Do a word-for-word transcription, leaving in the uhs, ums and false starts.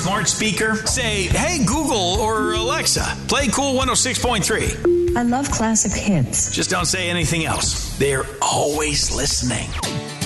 smart speaker? Say, hey, Google or Alexa, play Cool one oh six point three. I love classic hits. Just don't say anything else. They're always listening.